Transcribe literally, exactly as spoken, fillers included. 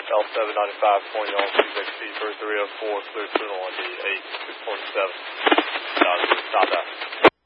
L seven ninety-five, twenty on six X T for three oh four, clear signal on the eight, six point seven. Uh, stop that.